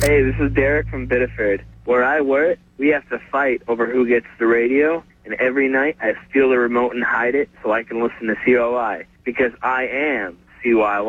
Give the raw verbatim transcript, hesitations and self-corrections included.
Hey, this is Derek from Biddeford. Where I work, we have to fight over who gets the radio, and every night I steal the remote and hide it so I can listen to C O I, because I am C Y Y.